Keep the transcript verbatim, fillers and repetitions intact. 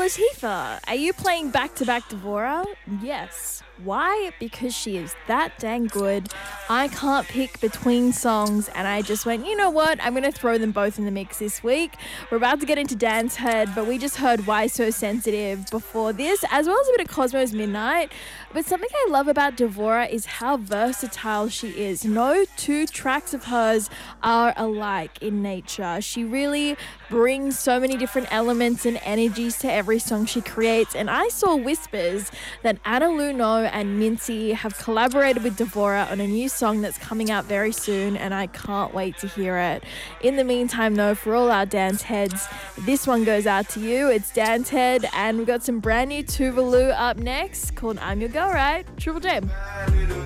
Latifah, are you playing back-to-back Devora? Yes. Why? Because she is that dang good. I can't pick between songs, and I just went, you know what? I'm going to throw them both in the mix this week. We're about to get into Dance Head, but we just heard Why So Sensitive before this, as well as a bit of Cosmo's Midnight. But something I love about Devora is how versatile she is. No two tracks of hers are alike in nature. She really brings so many different elements and energies to every song she creates, and I saw whispers that Anna Luno and Mincy have collaborated with Devora on a new song that's coming out very soon, and I can't wait to hear it. In the meantime, though, for all our dance heads, this one goes out to you. It's Dance Head, and we've got some brand new Tuvalu up next called I'm Your Girl, right? Triple J.